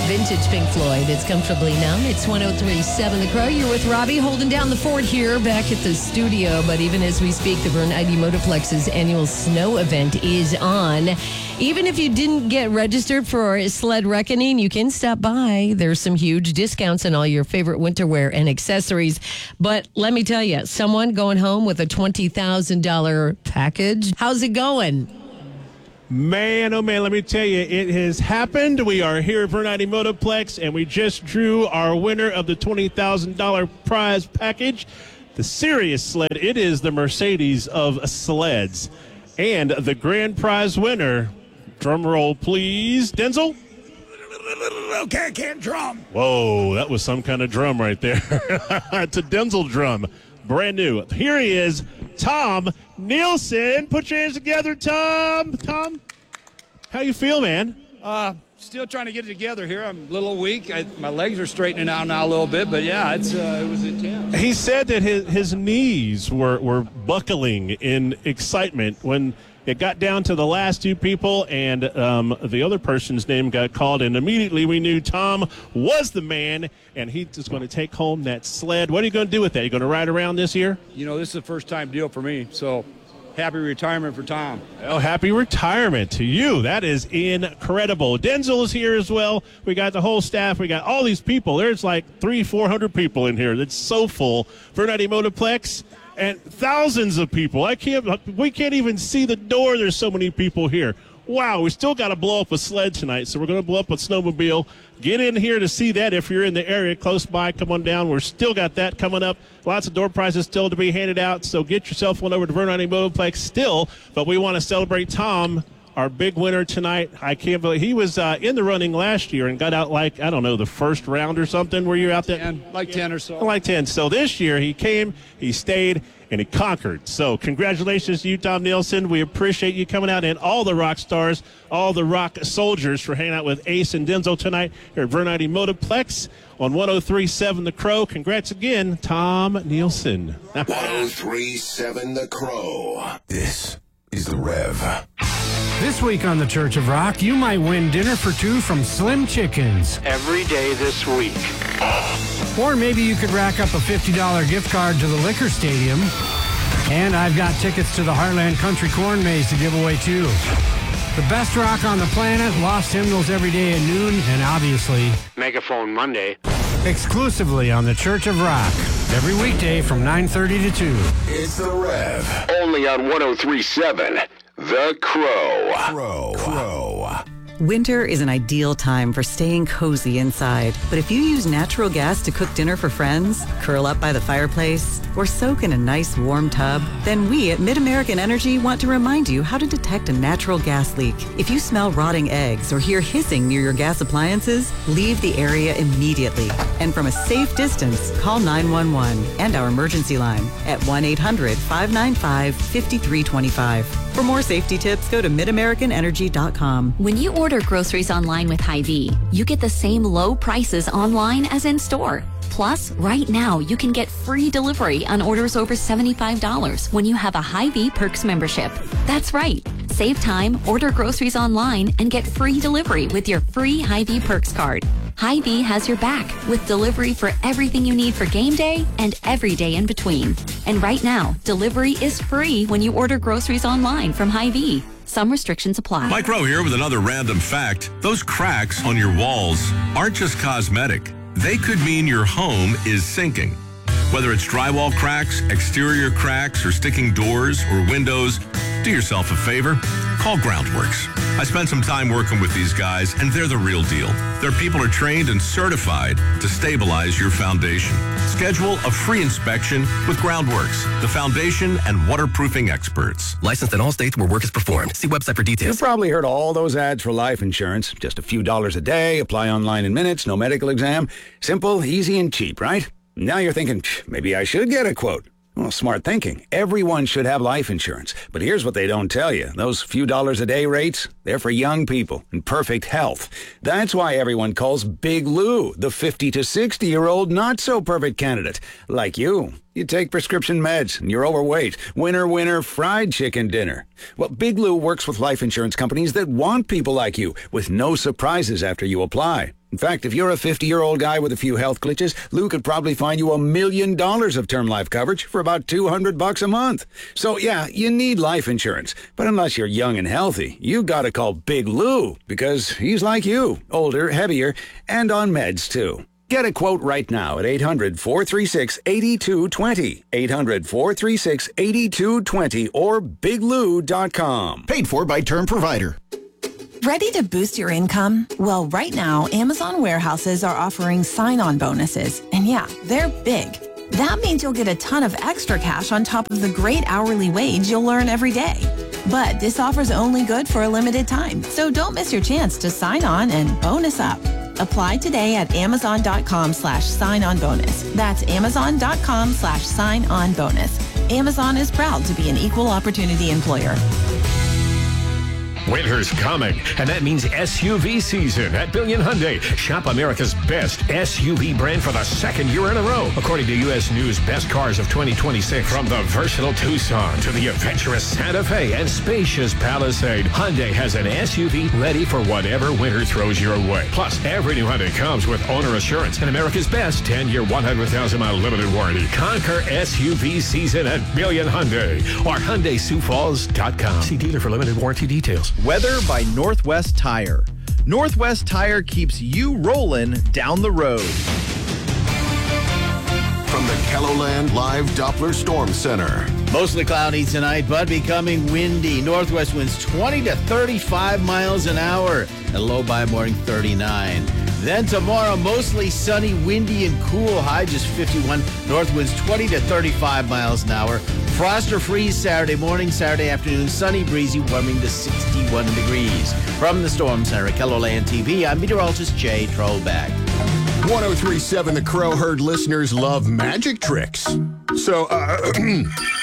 Vintage Pink Floyd. It's Comfortably Numb. It's 103.7 The Crow. You're with Robbie holding down the fort here back at the studio. But even as we speak, the Vern ID Motorplex's annual snow event is on. Even if you didn't get registered for Sled Reckoning, you can stop by. There's some huge discounts on all your favorite winter wear and accessories. But let me tell you, someone going home with a $20,000 package. How's it going? Man, oh man, let me tell you, it has happened. We are here at Vern ID Motorplex, and we just drew our winner of the $20,000 prize package, the Sirius sled. It is the Mercedes of sleds. And the grand prize winner, drum roll please, Denzel? Okay, I can't drum. Whoa, that was some kind of drum right there. It's a Denzel drum, brand new. Here he is, Tom Nielsen. Put your hands together, Tom. Tom, how you feel, man? Still trying to get it together here. I'm a little weak. My legs are straightening out now a little bit, but yeah, it was intense. He said that his knees were buckling in excitement when it got down to the last two people, and the other person's name got called, and immediately we knew Tom was the man, and he was going to take home that sled. What are you going to do with that? You going to ride around this year? You know, this is a first-time deal for me, so happy retirement for Tom. Oh, happy retirement to you. That is incredible. Denzel is here as well. We got the whole staff. We got all these people. There's like 300-400 people in here. It's so full. Vern ID Motorplex. And thousands of people. We can't even see the door. There's so many people here. Wow, we still got to blow up a sled tonight, so we're going to blow up a snowmobile. Get in here to see that if you're in the area close by. Come on down. We're still got that coming up. Lots of door prizes still to be handed out, so get yourself one over to Vern ID Motorplex still. But we want to celebrate Tom, our big winner tonight. I can't believe he was in the running last year and got out like, I don't know, the first round or something. Were you out there? 10 or so. Like 10. So this year he came, he stayed, and he conquered. So congratulations to you, Tom Nielsen. We appreciate you coming out, and all the rock stars, all the rock soldiers for hanging out with Ace and Denzel tonight here at Vern ID Motorplex on 103.7 The Crow. Congrats again, Tom Nielsen. 103.7 The Crow. This is The Rev. This week on the Church of Rock, you might win dinner for two from Slim Chickens. Every day this week. Or maybe you could rack up a $50 gift card to the Liquor Stadium. And I've got tickets to the Heartland Country Corn Maze to give away, too. The best rock on the planet, lost hymnals every day at noon, and obviously Megaphone Monday. Exclusively on the Church of Rock. Every weekday from 9:30 to 2. It's The Rev. Only on 103.7 The Crow. Crow. Winter is an ideal time for staying cozy inside. But if you use natural gas to cook dinner for friends, curl up by the fireplace, or soak in a nice warm tub, then we at MidAmerican Energy want to remind you how to detect a natural gas leak. If you smell rotting eggs or hear hissing near your gas appliances, leave the area immediately. And from a safe distance, call 911 and our emergency line at 1-800-595-5325. For more safety tips, go to MidAmericanEnergy.com. When you order groceries online with Hy-Vee, you get the same low prices online as in store. Plus, right now, you can get free delivery on orders over $75 when you have a Hy-Vee Perks membership. That's right. Save time, order groceries online, and get free delivery with your free Hy-Vee Perks card. Hy-Vee has your back with delivery for everything you need for game day and every day in between. And right now, delivery is free when you order groceries online from Hy-Vee. Some restrictions apply. Mike Rowe here with another random fact. Those cracks on your walls aren't just cosmetic. They could mean your home is sinking. Whether it's drywall cracks, exterior cracks, or sticking doors or windows, do yourself a favor. Call Groundworks. I spent some time working with these guys, and they're the real deal. Their people are trained and certified to stabilize your foundation. Schedule a free inspection with Groundworks, the foundation and waterproofing experts. Licensed in all states where work is performed. See website for details. You've probably heard all those ads for life insurance. Just a few dollars a day, apply online in minutes, no medical exam. Simple, easy, and cheap, right? Now you're thinking, maybe I should get a quote. Well, smart thinking. Everyone should have life insurance. But here's what they don't tell you. Those few dollars a day rates, they're for young people in perfect health. That's why everyone calls Big Lou the 50 to 60-year-old not-so-perfect candidate. Like you. You take prescription meds and you're overweight. Winner, winner, fried chicken dinner. Well, Big Lou works with life insurance companies that want people like you with no surprises after you apply. In fact, if you're a 50-year-old guy with a few health glitches, Lou could probably find you $1 million of term life coverage for about $200 a month. So yeah, you need life insurance. But unless you're young and healthy, you gotta call Big Lou, because he's like you, older, heavier, and on meds too. Get a quote right now at 800-436-8220. 800-436-8220 or biglou.com. Paid for by Term Provider. Ready to boost your income? Well, right now, Amazon warehouses are offering sign-on bonuses. And yeah, they're big. That means you'll get a ton of extra cash on top of the great hourly wage you'll earn every day. But this offer's only good for a limited time, so don't miss your chance to sign on and bonus up. Apply today at amazon.com/sign-on bonus. That's amazon.com/sign-on bonus. Amazon is proud to be an equal opportunity employer. Winter's coming, and that means SUV season at Billion Hyundai. Shop America's best SUV brand for the second year in a row, according to U.S. News Best Cars of 2026. From the versatile Tucson to the adventurous Santa Fe and spacious Palisade, Hyundai has an SUV ready for whatever winter throws your way. Plus, every new Hyundai comes with owner assurance and America's best 10-year, 100,000-mile limited warranty. Conquer SUV season at Billion Hyundai or HyundaiSiouxFalls.com. See dealer for limited warranty details. Weather by Northwest Tire. Northwest Tire keeps you rolling down the road. From the KELOLAND Live Doppler Storm Center. Mostly cloudy tonight, but becoming windy. Northwest winds 20 to 35 miles an hour. A low by morning 39. Then tomorrow, mostly sunny, windy, and cool. High just 51. North winds 20 to 35 miles an hour. Frost or freeze Saturday morning, Saturday afternoon. Sunny, breezy, warming to 61 degrees. From the Storm Center at KELOLAND TV, I'm meteorologist Jay Trollback. 1037 The Crow heard listeners love magic tricks. So,